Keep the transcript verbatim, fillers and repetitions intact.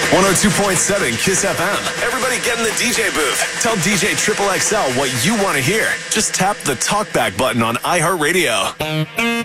one oh two point seven Kiss F M. Everybody get in the D J booth. Tell D J Triple X L what you want to hear. Just tap the talkback button on iHeartRadio.